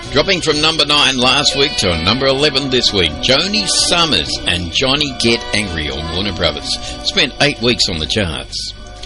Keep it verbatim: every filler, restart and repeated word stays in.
Dropping from number nine last week to number eleven this week, Joni Summers and Johnny Get Angry on Warner Brothers. Spent eight weeks on the charts.